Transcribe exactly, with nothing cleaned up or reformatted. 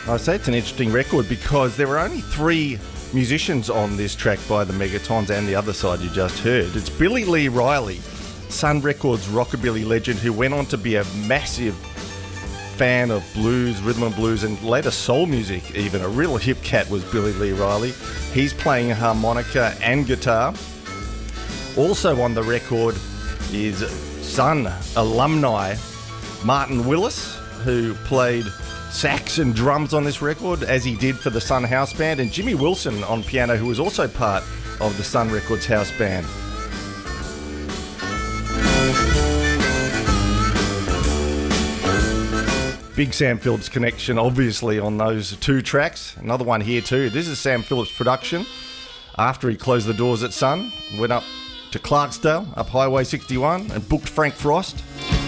I say it's an interesting record because there were only three musicians on this track by the Megatons and the other side you just heard. It's Billy Lee Riley, Sun Records rockabilly legend who went on to be a massive fan of blues, rhythm and blues, and later soul music even. A real hip cat was Billy Lee Riley. He's playing harmonica and guitar. Also on the record is Sun alumni Martin Willis, who played sax and drums on this record, as he did for the Sun House Band, and Jimmy Wilson on piano, who was also part of the Sun Records house band. Big Sam Phillips connection, obviously, on those two tracks. Another one here too. This is Sam Phillips' production. After he closed the doors at Sun, went up to Clarksdale, up Highway sixty-one, and booked Frank Frost.